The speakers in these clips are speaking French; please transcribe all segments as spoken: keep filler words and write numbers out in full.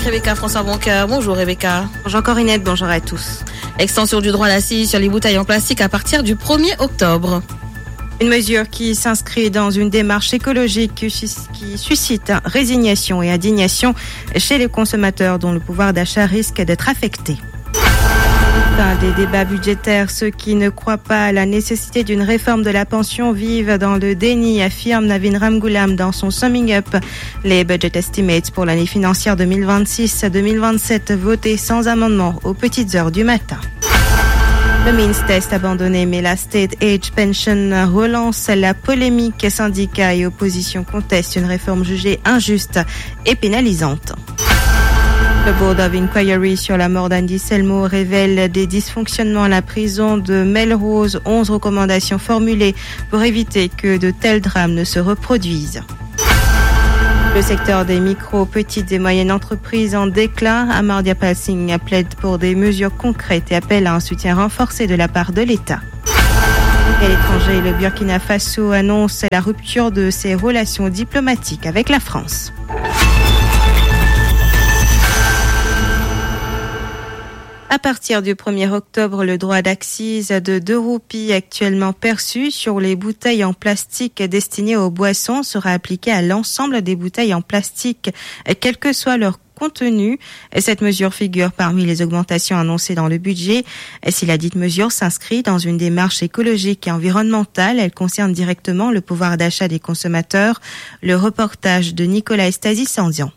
Rebecca François Boncoeur. Bonjour Rebecca. Bonjour Corinette, bonjour à tous. Extension du droit à l'assise sur les bouteilles en plastique à partir du premier octobre. Une mesure qui s'inscrit dans une démarche écologique qui suscite résignation et indignation chez les consommateurs dont le pouvoir d'achat risque d'être affecté. Fin des débats budgétaires, ceux qui ne croient pas à la nécessité d'une réforme de la pension vivent dans le déni, affirme Navin Ramgoolam dans son summing up. Les budget estimates pour l'année financière deux mille vingt-six deux mille vingt-sept votés sans amendement aux petites heures du matin. Le means test abandonné, mais la State Age Pension relance la polémique. Syndicats et opposition contestent une réforme jugée injuste et pénalisante. Le Board of Inquiry sur la mort d'Andy Selmo révèle des dysfonctionnements à la prison de Melrose. onze recommandations formulées pour éviter que de tels drames ne se reproduisent. Le secteur des micro, petites et moyennes entreprises en déclin. Amartya Pal Singh plaide pour des mesures concrètes et appelle à un soutien renforcé de la part de l'État. À l'étranger, le Burkina Faso annonce la rupture de ses relations diplomatiques avec la France. À partir du premier octobre, le droit d'accise de deux roupies actuellement perçu sur les bouteilles en plastique destinées aux boissons sera appliqué à l'ensemble des bouteilles en plastique, quel que soit leur contenu. Cette mesure figure parmi les augmentations annoncées dans le budget. Si la dite mesure s'inscrit dans une démarche écologique et environnementale, elle concerne directement le pouvoir d'achat des consommateurs. Le reportage de Nicolas Estasi-Sandian.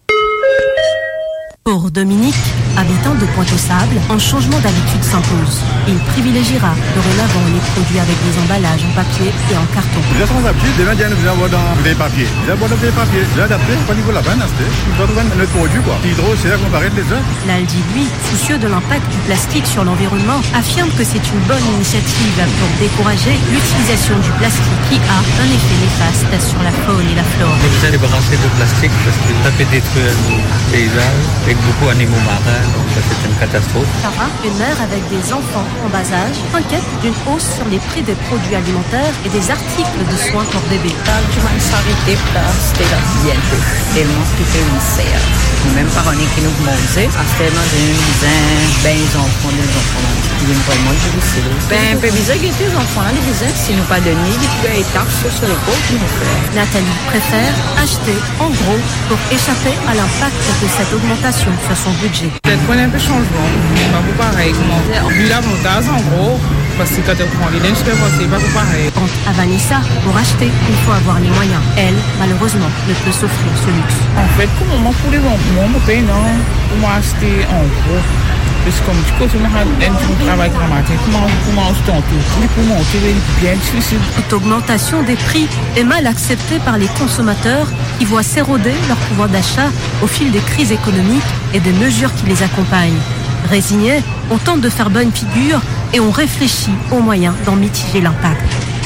Pour Dominique, habitant de Pointe-aux-Sables, un changement d'habitude s'impose. Il privilégiera dorénavant les produits avec des emballages en papier et en carton. J'ai son habitude, demain, j'ai un avoir dans des papiers. J'ai avoir dans des papiers. J'ai adapté, pas niveau la peine, acheter. Je dois trouver notre produit, quoi. Hydro, c'est là qu'on paraît les autres. L'Aldi, lui, soucieux de l'impact du plastique sur l'environnement, affirme que c'est une bonne initiative pour décourager l'utilisation du plastique qui a un effet néfaste sur la faune et la flore. On essaie de balancer le plastique parce que ça peut détruire nos paysages avec beaucoup d'animaux marins, donc ça c'est une catastrophe. Sarah, une mère avec des enfants en bas âge, inquiète d'une hausse sur les prix des produits alimentaires et des articles de soins pour bébés. Même par un qui nous monte, après dans une dizaine, ben les enfants, les enfants, ils viennent vraiment difficile. Ben, peu bizarre que les enfants là, les dizaines, si nous pas donné, ils peuvent être taxés sur les pauvres, nous faire. Nathalie préfère acheter en gros pour échapper à l'impact de cette augmentation sur son budget. Peut-être qu'on a un peu de changement, pas pour pareil, comment vu l'avantage en gros, parce que quand on prend les linges, c'est pas pour pareil. Quant à Vanessa, pour acheter, il faut avoir les moyens. Elle, malheureusement, ne peut s'offrir ce luxe. En fait, comment pour les enfants, moi, je paye non, pour m'acheter en gros. Parce que comme tu continues à faire un travail dramatique, comment acheter en tout, pour monter, c'est bien difficile. Cette augmentation des prix est mal acceptée par les consommateurs qui voient s'éroder leur pouvoir d'achat au fil des crises économiques et des mesures qui les accompagnent. Résignés, on tente de faire bonne figure et on réfléchit aux moyens d'en mitiger l'impact.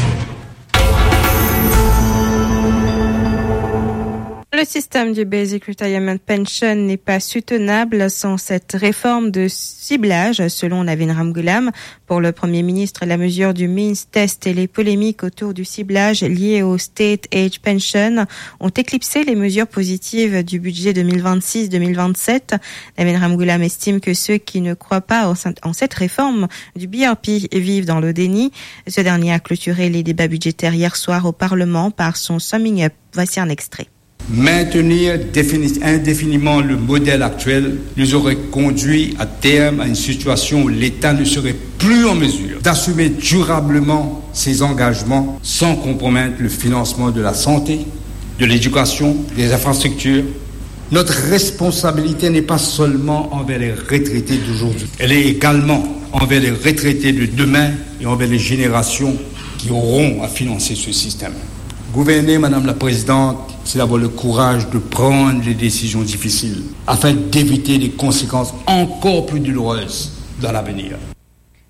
Le système du Basic Retirement Pension n'est pas soutenable sans cette réforme de ciblage, selon Navin Ramgoolam. Pour le Premier ministre, la mesure du means test et les polémiques autour du ciblage liées au State Age Pension ont éclipsé les mesures positives du budget deux mille vingt-six deux mille vingt-sept. Navin Ramgoolam estime que ceux qui ne croient pas en cette réforme du B R P vivent dans le déni. Ce dernier a clôturé les débats budgétaires hier soir au Parlement par son summing up. Voici un extrait. Maintenir indéfiniment le modèle actuel nous aurait conduit à terme à une situation où l'État ne serait plus en mesure d'assumer durablement ses engagements sans compromettre le financement de la santé, de l'éducation, des infrastructures. Notre responsabilité n'est pas seulement envers les retraités d'aujourd'hui, elle est également envers les retraités de demain et envers les générations qui auront à financer ce système. Gouverner, Madame la Présidente, c'est d'avoir le courage de prendre les décisions difficiles afin d'éviter des conséquences encore plus douloureuses dans l'avenir.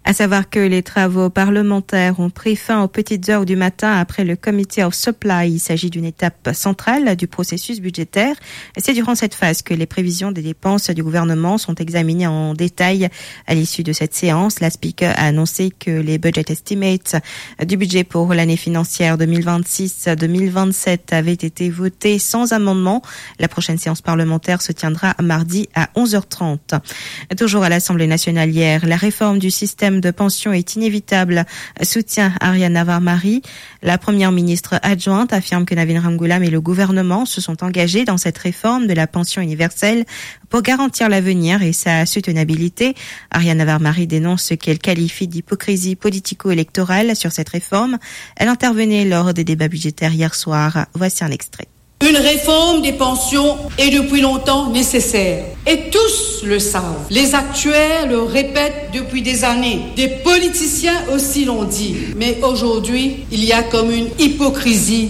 À savoir que les travaux parlementaires ont pris fin aux petites heures du matin après le Committee of Supply. Il s'agit d'une étape centrale du processus budgétaire. C'est durant cette phase que les prévisions des dépenses du gouvernement sont examinées en détail. À l'issue de cette séance, la Speaker a annoncé que les budget estimates du budget pour l'année financière deux mille vingt-six deux mille vingt-sept avaient été votés sans amendement. La prochaine séance parlementaire se tiendra mardi à onze heures trente. Toujours à l'Assemblée nationale hier, la réforme du système de pension est inévitable, soutient Ariane Navarre-Marie. La première ministre adjointe affirme que Navin Ramgoolam et le gouvernement se sont engagés dans cette réforme de la pension universelle pour garantir l'avenir et sa soutenabilité. Ariane Navarre-Marie dénonce ce qu'elle qualifie d'hypocrisie politico-électorale sur cette réforme. Elle intervenait lors des débats budgétaires hier soir. Voici un extrait. Une réforme des pensions est depuis longtemps nécessaire. Et tous le savent. Les actuaires le répètent depuis des années. Des politiciens aussi l'ont dit. Mais aujourd'hui, il y a comme une hypocrisie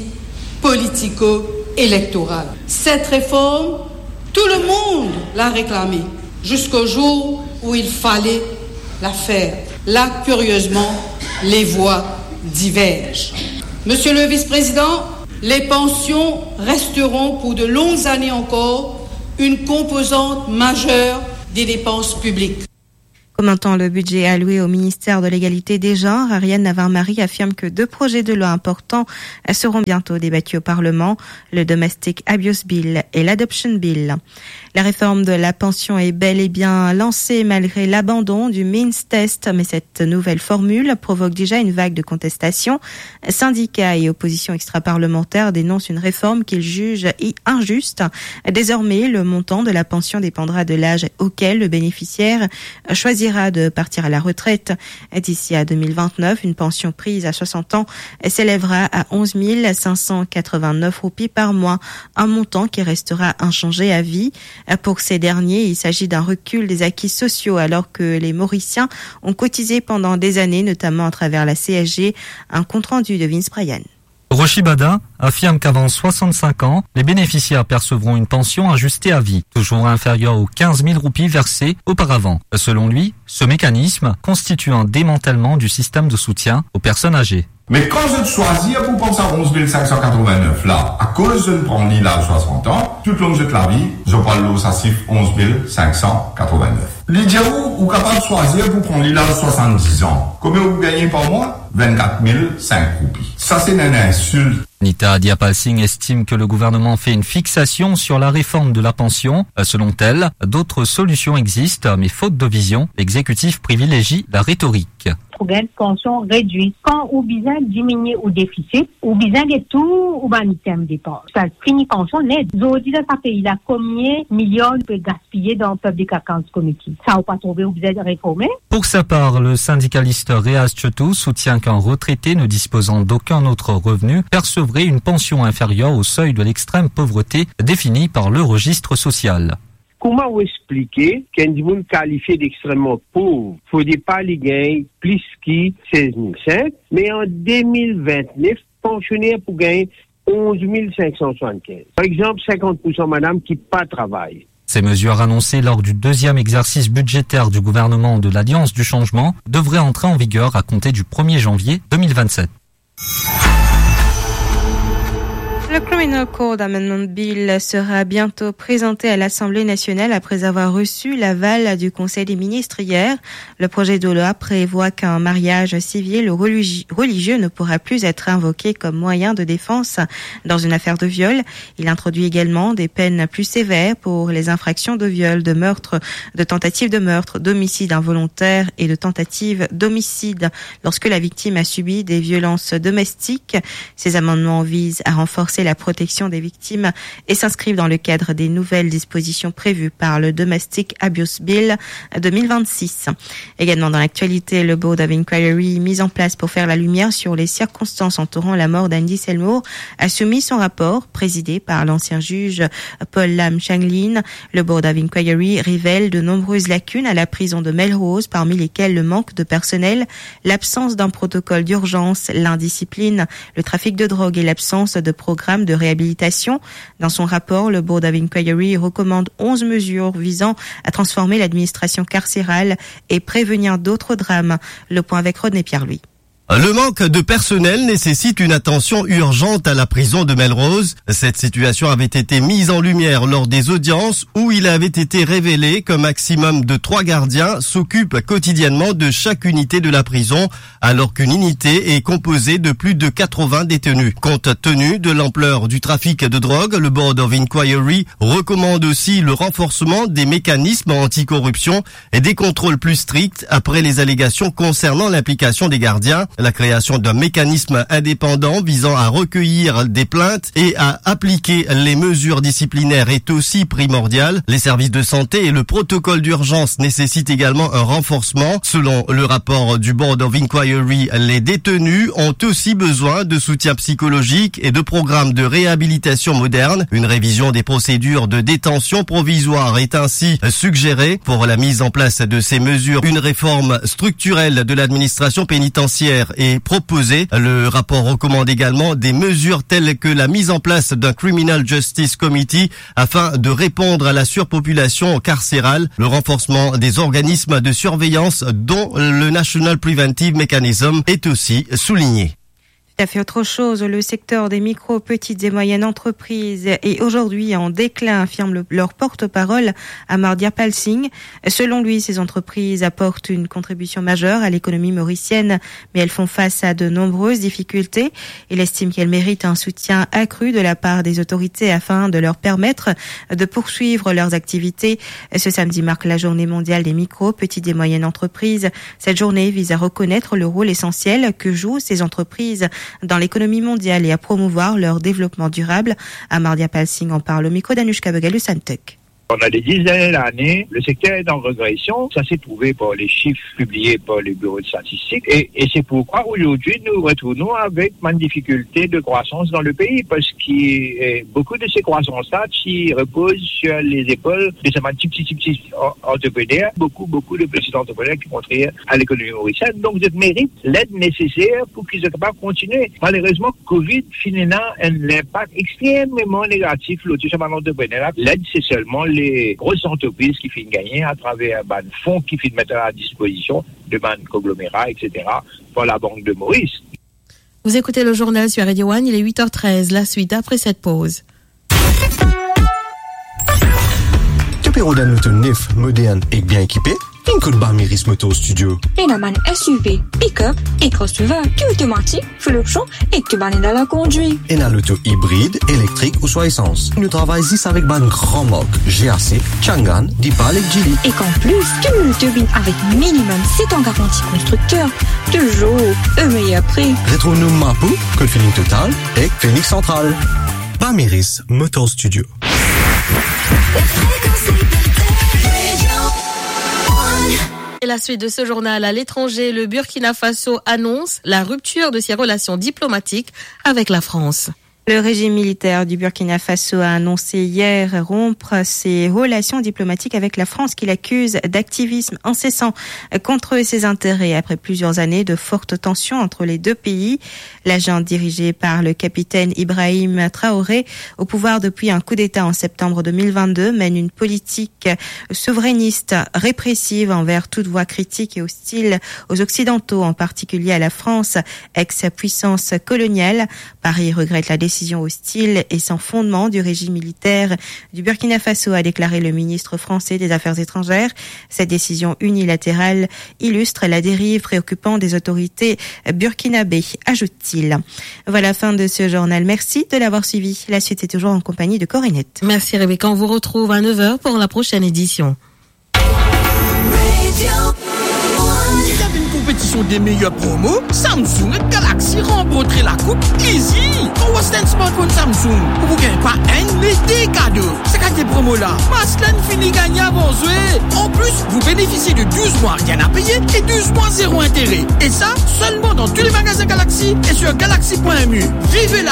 politico-électorale. Cette réforme, tout le monde l'a réclamée. Jusqu'au jour où il fallait la faire. Là, curieusement, les voix divergent. Monsieur le vice-président, les pensions resteront pour de longues années encore une composante majeure des dépenses publiques. Commentant le budget alloué au ministère de l'égalité des genres, Ariane Navarre-Marie affirme que deux projets de loi importants seront bientôt débattus au Parlement, le Domestic Abuse Bill et l'Adoption Bill. La réforme de la pension est bel et bien lancée malgré l'abandon du Means Test, mais cette nouvelle formule provoque déjà une vague de contestation. Syndicats et opposition extra-parlementaire dénoncent une réforme qu'ils jugent injuste. Désormais, le montant de la pension dépendra de l'âge auquel le bénéficiaire choisira de partir à la retraite. D'ici à deux mille vingt-neuf, une pension prise à soixante ans s'élèvera à onze mille cinq cent quatre-vingt-neuf roupies par mois, un montant qui restera inchangé à vie. Pour ces derniers, il s'agit d'un recul des acquis sociaux alors que les Mauriciens ont cotisé pendant des années, notamment à travers la C S G. Un compte-rendu de Vince Bryan. Rochi Bada affirme qu'avant soixante-cinq ans, les bénéficiaires percevront une pension ajustée à vie, toujours inférieure aux quinze mille roupies versées auparavant. Selon lui, ce mécanisme constitue un démantèlement du système de soutien aux personnes âgées. Mais quand je choisis pour penser à onze mille cinq cent quatre-vingt-neuf, là, à cause je ne prends ni l'âge soixante ans, tout le long de la vie, je prends l'eau sassif onze mille cinq cent quatre-vingt-neuf. L'idée où, vous capable de choisir pour prendre l'âge soixante-dix ans. Combien vous gagnez par mois? vingt-quatre mille cinq roupies. Ça, c'est une insulte. Nita Diapal Singh estime que le gouvernement fait une fixation sur la réforme de la pension. Selon elle, d'autres solutions existent, mais faute de vision, l'exécutif privilégie la rhétorique. Pour gagner une pension réduite. Quand on besoin diminuer au déficit, on besoin de tout ou bien terme dépenses. Ça finit pension net. Aujourd'hui, dans ce pays-là, combien de millions peut gaspiller dans le public account committee? Ça n'a pas trouvé au besoin de réformer? Pour sa part, le syndicaliste Reaz Chetou soutient qu'un retraité ne disposant d'aucun autre revenu percevrait une pension inférieure au seuil de l'extrême pauvreté défini par le registre social. Comment vous expliquer qu'un monde qualifié d'extrêmement pauvre, faut pas les gagner plus que seize mille cinq, mais en deux mille vingt-neuf, pensionnaire pour gagner onze mille cinq cent soixante-quinze. Par exemple, cinquante pour cent madame qui pas travaille. Ces mesures annoncées lors du deuxième exercice budgétaire du gouvernement de l'Alliance du Changement devraient entrer en vigueur à compter du premier janvier deux mille vingt-sept. Le Criminal Code Amendment Bill sera bientôt présenté à l'Assemblée nationale après avoir reçu l'aval du Conseil des ministres hier. Le projet de loi prévoit qu'un mariage civil ou religieux ne pourra plus être invoqué comme moyen de défense dans une affaire de viol. Il introduit également des peines plus sévères pour les infractions de viol, de meurtre, de tentative de meurtre, d'homicide involontaire et de tentative d'homicide lorsque la victime a subi des violences domestiques. Ces amendements visent à renforcer la protection des victimes et s'inscrivent dans le cadre des nouvelles dispositions prévues par le Domestic Abuse Bill deux mille vingt-six. Également dans l'actualité, le Board of Inquiry mis en place pour faire la lumière sur les circonstances entourant la mort d'Andy Selmour a soumis son rapport présidé par l'ancien juge Paul Lam Changlin. Le Board of Inquiry révèle de nombreuses lacunes à la prison de Melrose, parmi lesquelles le manque de personnel, l'absence d'un protocole d'urgence, l'indiscipline, le trafic de drogue et l'absence de programme programme de réhabilitation. Dans son rapport, le Board of Inquiry recommande onze mesures visant à transformer l'administration carcérale et prévenir d'autres drames. Le point avec Rodney Pierre-Louis. Le manque de personnel nécessite une attention urgente à la prison de Melrose. Cette situation avait été mise en lumière lors des audiences où il avait été révélé qu'un maximum de trois gardiens s'occupent quotidiennement de chaque unité de la prison, alors qu'une unité est composée de plus de quatre-vingts détenus. Compte tenu de l'ampleur du trafic de drogue, le Board of Inquiry recommande aussi le renforcement des mécanismes anticorruption et des contrôles plus stricts après les allégations concernant l'implication des gardiens. La création d'un mécanisme indépendant visant à recueillir des plaintes et à appliquer les mesures disciplinaires est aussi primordial. Les services de santé et le protocole d'urgence nécessitent également un renforcement. Selon le rapport du Board of Inquiry, les détenus ont aussi besoin de soutien psychologique et de programmes de réhabilitation modernes. Une révision des procédures de détention provisoire est ainsi suggérée. Pour la mise en place de ces mesures, une réforme structurelle de l'administration pénitentiaire est proposé. Le rapport recommande également des mesures telles que la mise en place d'un Criminal Justice Committee afin de répondre à la surpopulation carcérale, le renforcement des organismes de surveillance dont le National Preventive Mechanism est aussi souligné. Tout à fait autre chose, le secteur des micro, petites et moyennes entreprises est aujourd'hui en déclin, affirme le, leur porte-parole Amardyapal Singh. Selon lui, ces entreprises apportent une contribution majeure à l'économie mauricienne, mais elles font face à de nombreuses difficultés. Il estime qu'elles méritent un soutien accru de la part des autorités afin de leur permettre de poursuivre leurs activités. Ce samedi marque la journée mondiale des micro, petites et moyennes entreprises. Cette journée vise à reconnaître le rôle essentiel que jouent ces entreprises dans l'économie mondiale et à promouvoir leur développement durable. Amardyapal Singh en parle au micro d'Anushka Begalu-Santek. Pendant des dizaines d'années, le secteur est en régression. Ça s'est prouvé par les chiffres publiés par les bureaux de statistiques. Et, et c'est pourquoi aujourd'hui, nous retournons avec une difficulté de croissance dans le pays, parce que beaucoup de ces croissances-là qui reposent sur les épaules de ces petits, petits, petits entrepreneurs, beaucoup, beaucoup de petits entrepreneurs qui contribuent à l'économie mauricienne. Donc, ils méritent l'aide nécessaire pour qu'ils soient capables de continuer. Malheureusement, Covid, finalement, a un impact extrêmement négatif sur ces entrepreneurs. L'aide, c'est seulement les grosses entreprises qui finissent gagner à travers un fonds qui finissent mettre à disposition de ban conglomérats, et cetera, pour la Banque de Maurice. Vous écoutez le journal sur Radio One, il est huit heures treize, la suite après cette pause. Tu peux rouler un auto neuf, moderne et bien équipé? Une coup de Bamiris Motor Studio. Enaman S U V, pick-up et crossover qui automatique, full option et que tu dans la conduite. Et dans l'auto hybride, électrique ou soit essence. Nous travaillons ici avec ban grand marque G A C, Changan, Dipal et Geely. Et qu'en plus, tu nous turbines avec minimum sept ans garantie constructeur. Toujours un meilleur prix. Retrouve-nous Mapou, Code Feeling Total et Phoenix Central. Bamiris Motor Studio. Et la suite de ce journal à l'étranger, le Burkina Faso annonce la rupture de ses relations diplomatiques avec la France. Le régime militaire du Burkina Faso a annoncé hier rompre ses relations diplomatiques avec la France qu'il accuse d'activisme incessant contre ses intérêts après plusieurs années de fortes tensions entre les deux pays. L'agent dirigé par le capitaine Ibrahim Traoré, au pouvoir depuis un coup d'État en septembre deux mille vingt-deux, mène une politique souverainiste répressive envers toute voix critique et hostile aux Occidentaux, en particulier à la France, ex-puissance coloniale. Paris regrette la décision hostile et sans fondement du régime militaire du Burkina Faso, a déclaré le ministre français des Affaires étrangères. Cette décision unilatérale illustre la dérive préoccupante des autorités burkinabées, ajoute-t-il. Voilà la fin de ce journal. Merci de l'avoir suivi. La suite est toujours en compagnie de Corinette. Merci Rebecca. On vous retrouve à neuf heures pour la prochaine édition. Compétition des meilleurs promos, Samsung et Galaxy remportent la coupe easy. Au Western Smartphone Samsung, vous gagnez pas un, mais des cadeaux. C'est quand des promos là, Maslan finit gagner avant jouer. En plus, vous bénéficiez de douze mois rien à payer et douze mois zéro intérêt. Et ça, seulement dans tous les magasins Galaxy et sur galaxy point m u. Vivez la